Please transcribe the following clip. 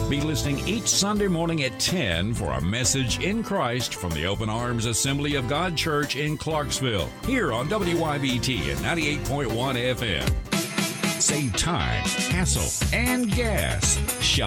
Be listening each Sunday morning at 10 for a message in Christ from the Open Arms Assembly of God Church in Clarksville, here on WYBT at 98.1 FM. Save time, hassle, and gas. Shop